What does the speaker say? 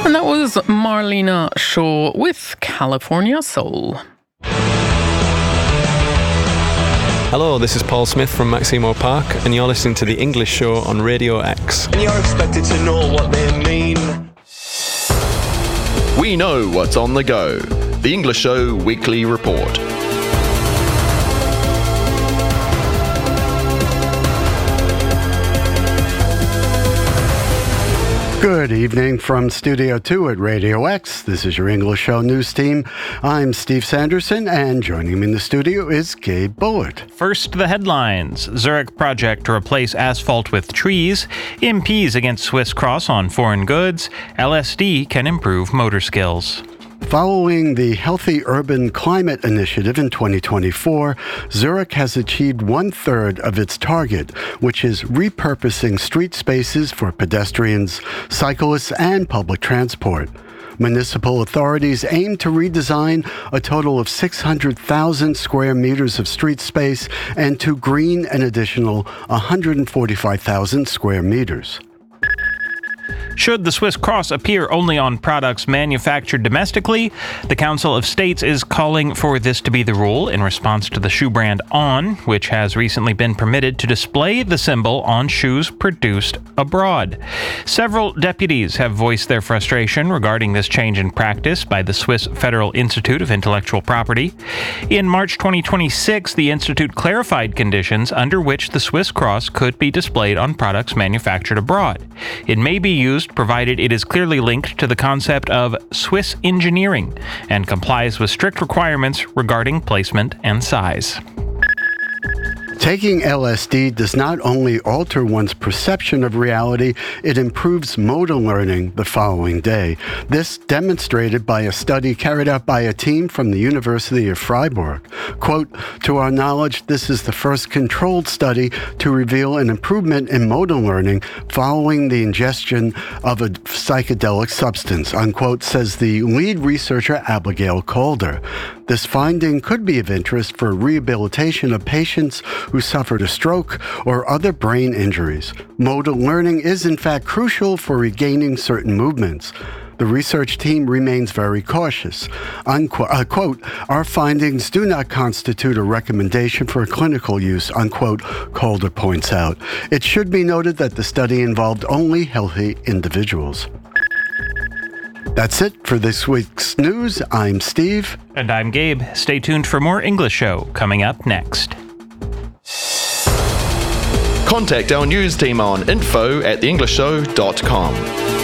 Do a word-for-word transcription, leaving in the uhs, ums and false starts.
And that was Marlena Shaw with California Soul. Hello, this is Paul Smith from Maximo Park, and you're listening to The English Show on Radio X. And you're expected to know what they mean. We know what's on the go. The English Show Weekly Report. Good evening from Studio two at Radio X. This is your English Show news team. I'm Steve Sanderson, and joining me in the studio is Gabe Bullard. First, the headlines. Zurich project to replace asphalt with trees. M Ps against Swiss Cross on foreign goods. L S D can improve motor skills. Following the Healthy Urban Climate Initiative in twenty twenty-four, Zurich has achieved one-third of its target, which is repurposing street spaces for pedestrians, cyclists, and public transport. Municipal authorities aim to redesign a total of six hundred thousand square meters of street space and to green an additional one hundred forty-five thousand square meters. Should the Swiss Cross appear only on products manufactured domestically? The Council of States is calling for this to be the rule in response to the shoe brand On, which has recently been permitted to display the symbol on shoes produced abroad. Several deputies have voiced their frustration regarding this change in practice by the Swiss Federal Institute of Intellectual Property. In March twenty twenty-six, the Institute clarified conditions under which the Swiss Cross could be displayed on products manufactured abroad. It may be used provided it is clearly linked to the concept of Swiss engineering and complies with strict requirements regarding placement and size. Taking L S D does not only alter one's perception of reality, it improves motor learning the following day. This demonstrated by a study carried out by a team from the University of Freiburg. Quote, "To our knowledge, this is the first controlled study to reveal an improvement in motor learning following the ingestion of a psychedelic substance," unquote, says the lead researcher Abigail Calder. This finding could be of interest for rehabilitation of patients who suffered a stroke or other brain injuries. Motor learning is in fact crucial for regaining certain movements. The research team remains very cautious. Unquote, uh, quote, "Our findings do not constitute a recommendation for clinical use," unquote, Calder points out. It should be noted that the study involved only healthy individuals. That's it for this week's news. I'm Steve. And I'm Gabe. Stay tuned for more English Show coming up next. Contact our news team on info at the english show dot com.